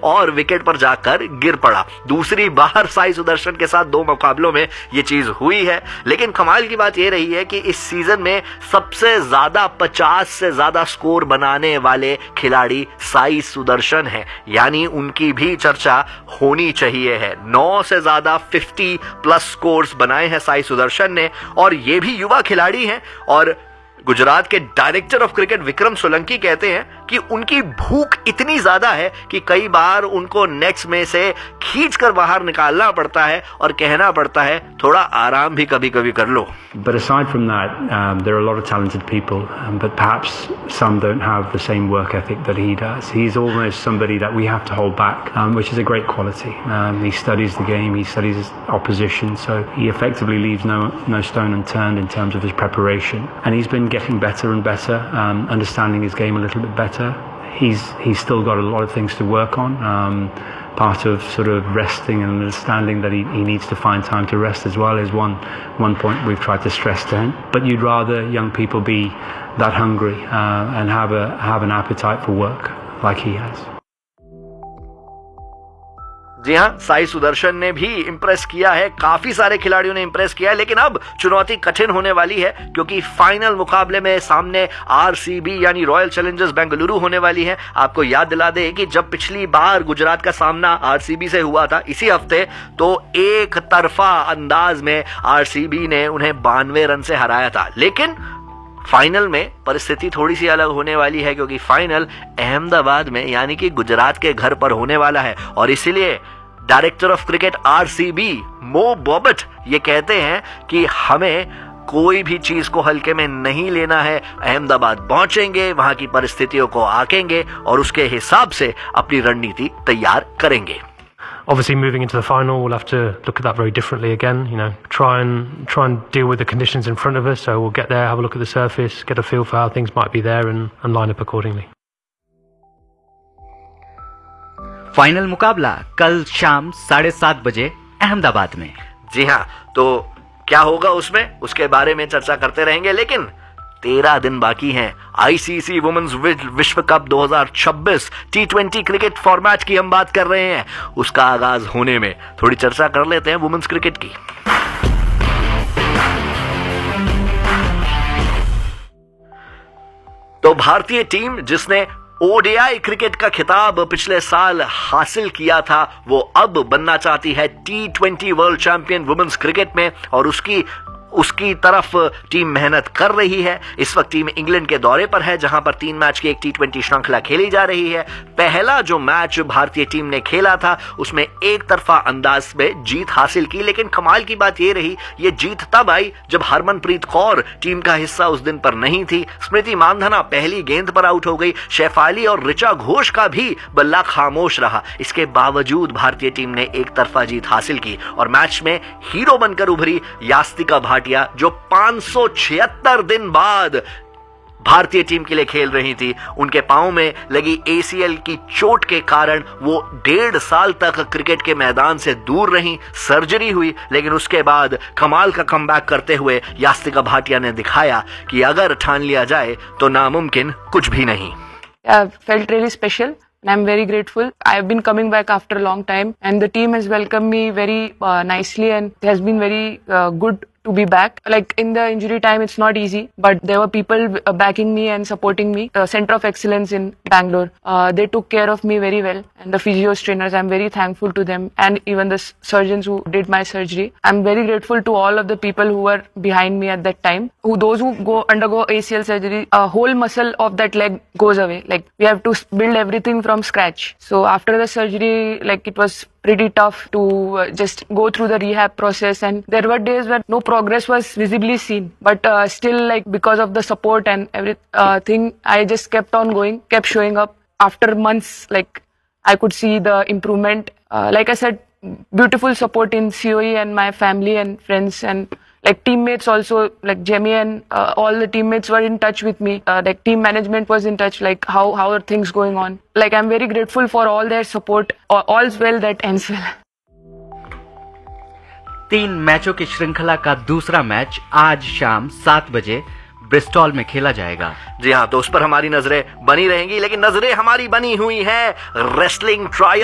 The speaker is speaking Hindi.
और विकेट पर जाकर गिर पड़ा। दूसरी बार साई सुदर्शन के साथ 2 मुकाबलों में ये चीज हुई है। लेकिन कमाल की बात ये रही है कि इस सीजन में सबसे ज्यादा 50 से ज्यादा स्कोर बनाने वाले खिलाड़ी साई सुदर्शन है, यानी उनकी भी चर्चा होनी चाहिए है। 9 से ज्यादा 50+ स्कोर्स बनाए हैं साई सुदर्शन ने, और ये भी युवा खिलाड़ी हैं। और गुजरात के director of cricket Vikram Solanki कहते हैं कि उनकी भूख इतनी ज्यादा है कि कई बार उनको नेट्स में से खींचकर बाहर निकालना पड़ता है और कहना पड़ता है थोड़ा आराम भी कभी कभी कर लो। But aside from that, there are a lot of talented people, but perhaps some don't have the same work ethic that he does. He's almost somebody that we have to hold back, which is a great quality. He studies the game, he studies his opposition, so he effectively leaves no stone unturned in terms of his preparation. And he's been getting better and better, understanding his game a little bit better. He's still got a lot of things to work on. Part of sort of resting and understanding that he needs to find time to rest as well is one point we've tried to stress to him. But you'd rather young people be that hungry and have an appetite for work like he has. जी हाँ, साई सुदर्शन ने भी इंप्रेस किया है, काफी सारे खिलाड़ियों ने इंप्रेस किया है। लेकिन अब चुनौती कठिन होने वाली है, क्योंकि फाइनल मुकाबले में सामने आरसीबी यानी रॉयल चैलेंजर्स बेंगलुरु होने वाली है। आपको याद दिला दे कि जब पिछली बार गुजरात का सामना आरसीबी से हुआ था इसी हफ्ते, तो एक तरफा अंदाज में आरसीबी ने उन्हें 92 रन से हराया था। लेकिन फाइनल में परिस्थिति थोड़ी सी अलग होने वाली है, क्योंकि फाइनल अहमदाबाद में यानी कि गुजरात के घर पर होने वाला है। और इसीलिए डायरेक्टर ऑफ क्रिकेट आरसीबी मो बॉबट ये कहते हैं कि हमें कोई भी चीज को हल्के में नहीं लेना है। अहमदाबाद पहुंचेंगे, वहां की परिस्थितियों को आंकेंगे और उसके हिसाब से अपनी रणनीति तैयार करेंगे। Obviously, moving into the final, we'll have to look at that very differently again. Try and deal with the conditions in front of us. So we'll get there, have a look at the surface, get a feel for how things might be there, and line up accordingly. Final मुकाबला कल शाम 7:30 बजे अहमदाबाद में। जी हाँ, तो क्या होगा उसमें, उसके बारे में चर्चा करते रहेंगे। लेकिन 13 दिन बाकी हैं। आईसीसी वुमेन्स विश्व कप 2026 T20 क्रिकेट फॉर्मेट की हम बात कर रहे हैं। उसका आगाज होने में थोड़ी चर्चा कर लेते हैं वुमेन्स क्रिकेट की। तो भारतीय टीम जिसने ओडीआई क्रिकेट का खिताब पिछले साल हासिल किया था, वो अब बनना चाहती है T20 world champion women's cricket में, और उसकी तरफ टीम मेहनत कर रही है। इस वक्त टीम इंग्लैंड के दौरे पर है, जहां पर 3 मैच की एक T20 श्रृंखला खेली जा रही है। पहला जो मैच भारतीय टीम ने खेला था उसमें एक तरफा अंदाज में जीत हासिल की। लेकिन कमाल की बात यह रही, ये जीत तब आई जब हरमनप्रीत कौर टीम का हिस्सा उस दिन पर नहीं थी। स्मृति मानधना पहली गेंद पर आउट हो गई। शेफाली और ऋचा घोष का भी बल्ला खामोश रहा। इसके बावजूद भारतीय टीम ने एक तरफा जीत हासिल की और मैच में हीरो बनकर उभरी यास्तिका भाटिया, जो 576 दिन बाद भारतीय टीम के लिए खेल रही थी। उनके पांव में लगी ACL की चोट के कारण वो 1.5 साल तक क्रिकेट के मैदान से दूर रही। सर्जरी हुई, लेकिन उसके बाद कमाल का कमबैक करते हुए यास्तिका भाटिया ने दिखाया कि अगर ठान लिया जाए तो नामुमकिन कुछ भी नहीं। Felt really special. And I'm very grateful. I have been coming back after a long time, and the team has welcomed me very nicely, and it has been very good to be back. Like in the injury time, it's not easy, but there were people backing me and supporting me. The Center of Excellence in Bangalore, they took care of me very well, and the physio trainers, I'm very thankful to them, and even the surgeons who did my surgery. I'm very grateful to all of the people who were behind me at that time. Those who undergo ACL surgery, a whole muscle of that leg goes away. Like we have to build everything from scratch. So after the surgery, like it was pretty tough to just go through the rehab process, and there were days where no progress was visibly seen, but still, like because of the support and everything, I just kept on going, kept showing up. After months, like I could see the improvement. Like I said, beautiful support in COE and my family and friends, and like teammates also, like Jamie and all the teammates were in touch with me. Like team management was in touch, like how are things going on. Like I'm very grateful for all their support. All's well that ends well. 3 मैचों की श्रृंखला का दूसरा मैच आज शाम 7 बजे ब्रिस्टॉल में खेला जाएगा। जी हाँ, तो उस पर हमारी नजरें बनी रहेंगी। लेकिन नजरें हमारी बनी हुई हैं रेसलिंग ट्रायल